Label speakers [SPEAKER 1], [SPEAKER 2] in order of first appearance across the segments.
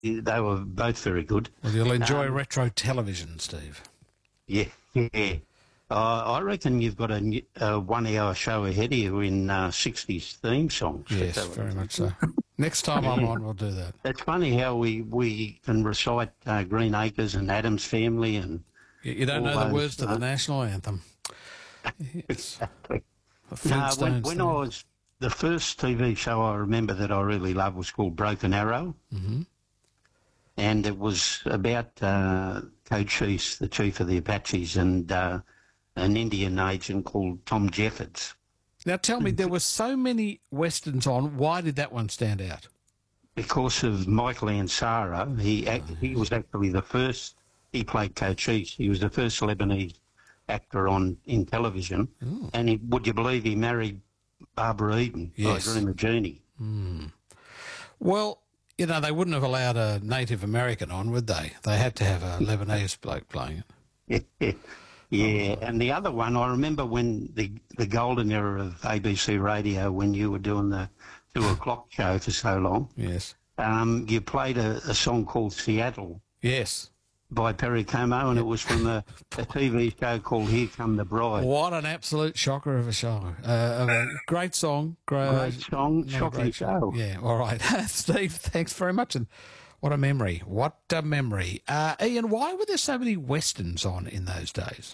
[SPEAKER 1] they were both very good.
[SPEAKER 2] Well, you'll enjoy retro television, Steve.
[SPEAKER 1] Yeah, yeah. I reckon you've got a 1 hour show ahead of you in 60s theme songs.
[SPEAKER 2] Yes, very much so. Next time I'm on, we'll do that.
[SPEAKER 1] It's funny how we can recite Green Acres and Addams Family and...
[SPEAKER 2] You don't know the words to the national anthem.
[SPEAKER 1] Exactly. When I was... The first TV show I remember that I really loved was called Broken Arrow.
[SPEAKER 2] Mm-hmm.
[SPEAKER 1] And it was about Cochise, the chief of the Apaches, and an Indian agent called Tom Jeffords.
[SPEAKER 2] Now tell me, there were so many westerns on. Why did that one stand out?
[SPEAKER 1] Because of Michael Ansara. He was actually the first. He played Cochise. He was the first Lebanese actor in television. Ooh. And would you believe he married Barbara Eden?
[SPEAKER 2] Yes.
[SPEAKER 1] By Dream of Jeannie.
[SPEAKER 2] Mm. Well, you know, they wouldn't have allowed a Native American on, would they? They had to have a Lebanese bloke playing
[SPEAKER 1] it. Yeah, and the other one, I remember when the golden era of ABC Radio, when you were doing the 2 o'clock show for so long.
[SPEAKER 2] Yes.
[SPEAKER 1] You played a song called Seattle.
[SPEAKER 2] Yes.
[SPEAKER 1] By Perry Como, and it was from a TV show called Here Come the Bride.
[SPEAKER 2] What an absolute shocker of a show. A great song.
[SPEAKER 1] Great song, shocking show.
[SPEAKER 2] Yeah, all right. Steve, thanks very much. And what a memory. What a memory. Ian, why were there so many westerns on in those days?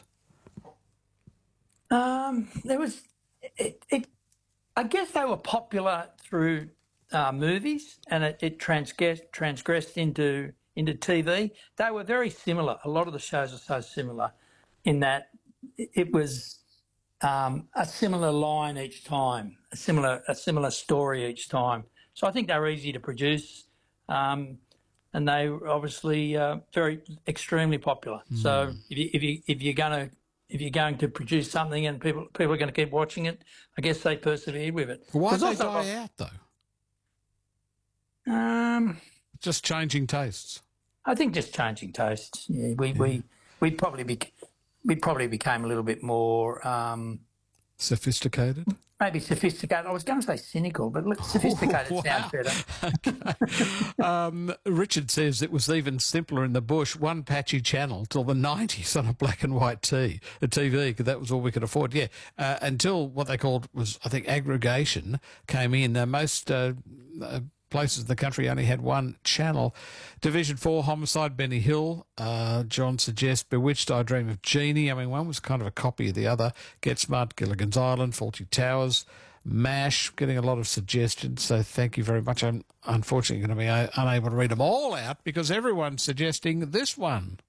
[SPEAKER 3] There was... I guess they were popular through movies, and it transgressed into TV. They were very similar. A lot of the shows are so similar in that it was a similar line each time, a similar story each time. So I think they were easy to produce, and they were obviously extremely popular. Mm. So if you're going to produce something and people are going to keep watching it, I guess they persevered with it.
[SPEAKER 2] Why did they die out though? Just changing tastes.
[SPEAKER 3] I think just changing tastes. Yeah, we probably became a little bit more
[SPEAKER 2] sophisticated.
[SPEAKER 3] Maybe sophisticated. I was going to say cynical, but sophisticated sounds better.
[SPEAKER 2] Okay. Richard says it was even simpler in the bush. One patchy channel till the 90s on a black and white TV, because that was all we could afford. Yeah, until what they called was, I think, aggregation came in. Most places in the country only had one channel. Division 4, Homicide, Benny Hill. John suggests Bewitched, I Dream of Jeannie. I mean, one was kind of a copy of the other. Get Smart, Gilligan's Island, Fawlty Towers, MASH, getting a lot of suggestions, so thank you very much. I'm unfortunately going to be unable to read them all out because everyone's suggesting this one.